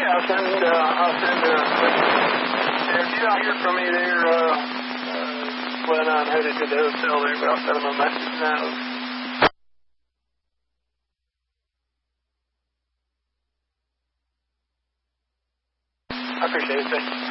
Yeah, I'll send if you don't hear from me there, when I'm headed to the hotel there, but I'll send them a message now. I appreciate it. Thank you.